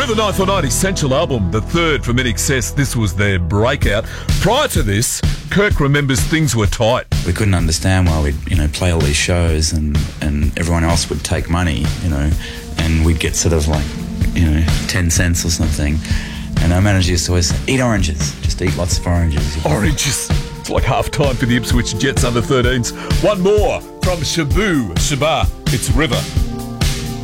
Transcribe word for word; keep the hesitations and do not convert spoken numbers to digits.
River nine forty-nine Essential album, the third from In Excess. This was their breakout. Prior to this, Kirk remembers things were tight. We couldn't understand why we'd, you know, play all these shows and, and everyone else would take money, you know, and we'd get sort of like, you know, ten cents or something. And our manager used to always say, eat oranges. Just eat lots of oranges. Oranges. It's like half time for the Ipswich Jets under thirteens. One more from Shabu Shaba. It's River.